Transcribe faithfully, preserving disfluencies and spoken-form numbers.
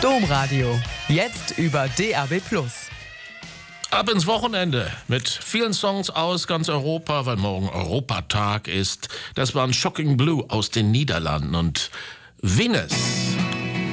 Domradio. Jetzt über D A B plus. Ab ins Wochenende mit vielen Songs aus ganz Europa, weil morgen Europatag ist. Das waren Shocking Blue aus den Niederlanden und Venus.